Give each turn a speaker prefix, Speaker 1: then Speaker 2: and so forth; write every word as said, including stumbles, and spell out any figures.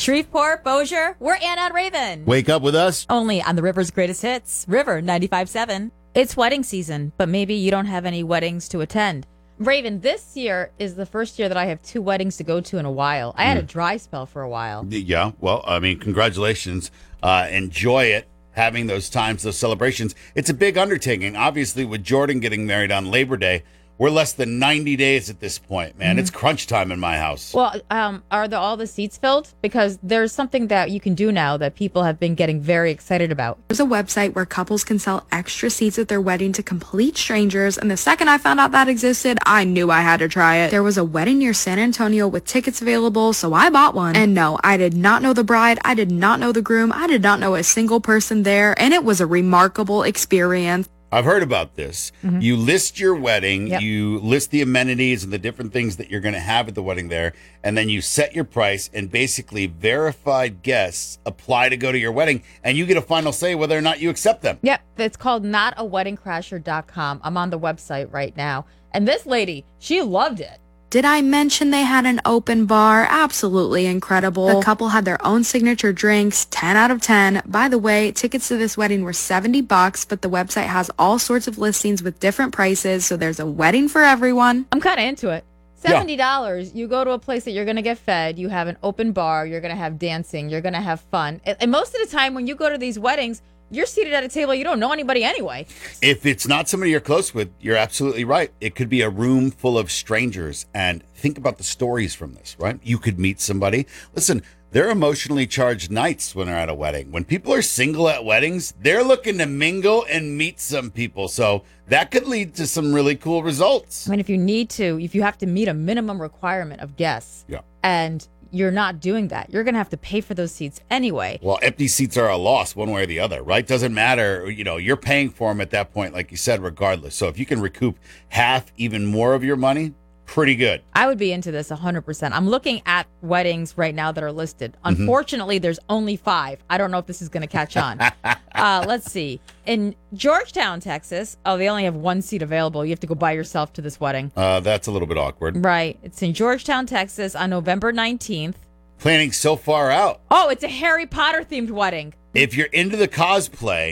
Speaker 1: Shreveport, Bossier, we're Anna and Raven.
Speaker 2: Wake up with us.
Speaker 1: Only on the River's Greatest Hits, River ninety-five point seven. It's wedding season, but maybe you don't have any weddings to attend. Raven, this year is the first year that I have two weddings to go to in a while. I had a dry spell for a while.
Speaker 2: Yeah, well, I mean, congratulations. Uh, enjoy it, having those times, those celebrations. It's a big undertaking. Obviously, with Jordan getting married on Labor Day, we're less than ninety days at this point, man. Mm-hmm. It's crunch time in my house.
Speaker 1: Well, um, are the, all the seats filled? Because there's something that you can do now that people have been getting very excited about.
Speaker 3: There's a website where couples can sell extra seats at their wedding to complete strangers, and the second I found out that existed, I knew I had to try it. There was a wedding near San Antonio with tickets available, so I bought one. And no, I did not know the bride, I did not know the groom, I did not know a single person there, and it was a remarkable experience.
Speaker 2: I've heard about this. Mm-hmm. You list your wedding,
Speaker 1: yep.
Speaker 2: you list the amenities and the different things that you're going to have at the wedding there, and then you set your price, and basically verified guests apply to go to your wedding, and you get a final say whether or not you accept them.
Speaker 1: Yep, it's called not a wedding crasher dot com. I'm on the website right now. And this lady, she loved it.
Speaker 3: Did I mention they had an open bar? Absolutely incredible. The couple had their own signature drinks, ten out of ten. By the way, tickets to this wedding were seventy bucks, but the website has all sorts of listings with different prices, so there's a wedding for everyone.
Speaker 1: I'm kind of into it. seventy dollars, yeah. You go to a place that you're going to get fed, you have an open bar, you're going to have dancing, you're going to have fun. And most of the time when you go to these weddings, you're seated at a table, you don't know anybody anyway.
Speaker 2: If it's not somebody you're close with, you're absolutely right. It could be a room full of strangers. And think about the stories from this, right? You could meet somebody. Listen, they're emotionally charged nights when they're at a wedding. When people are single at weddings, they're looking to mingle and meet some people. So that could lead to some really cool results.
Speaker 1: I mean, if you need to, if you have to meet a minimum requirement of guests,
Speaker 2: yeah.
Speaker 1: and you're not doing that, you're going to have to pay for those seats anyway.
Speaker 2: Well, empty seats are a loss one way or the other, right? Doesn't matter. You know, you're paying for them at that point, like you said, regardless. So if you can recoup half, even more of your money, pretty good.
Speaker 1: I would be into this one hundred percent. I'm looking at weddings right now that are listed. Unfortunately, mm-hmm. there's only five. I don't know if this is going to catch on. uh, let's see. In Georgetown, Texas, oh, they only have one seat available. You have to go by yourself to this wedding.
Speaker 2: Uh, that's a little bit awkward.
Speaker 1: Right. It's in Georgetown, Texas on November nineteenth.
Speaker 2: Planning so far out.
Speaker 1: Oh, it's a Harry Potter themed wedding.
Speaker 2: If you're into the cosplay,